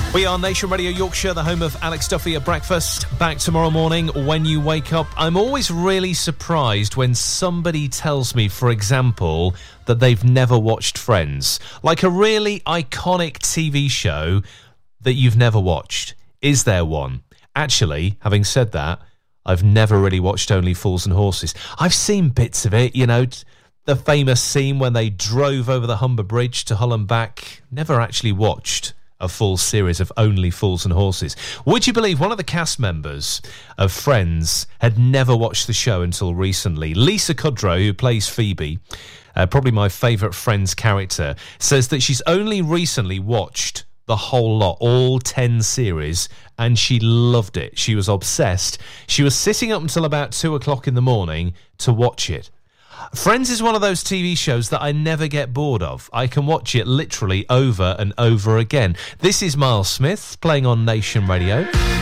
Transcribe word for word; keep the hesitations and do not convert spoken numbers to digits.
We are Nation Radio Yorkshire, the home of Alex Duffy at breakfast. Back tomorrow morning when you wake up. I'm always really surprised when somebody tells me, for example, that they've never watched Friends. Like a really iconic T V show that you've never watched. Is there one? Actually, having said that, I've never really watched Only Fools and Horses. I've seen bits of it, you know, the famous scene when they drove over the Humber Bridge to Hull and back. Never actually watched a full series of Only Fools and Horses. Would you believe one of the cast members of Friends had never watched the show until recently? Lisa Kudrow, who plays Phoebe, uh, probably my favourite Friends character, says that she's only recently watched the whole lot, all ten series, and she loved it. She was obsessed. She was sitting up until about two o'clock in the morning to watch it. Friends is one of those T V shows that I never get bored of. I can watch it literally over and over again. This is Miles Smith playing on Nation Radio.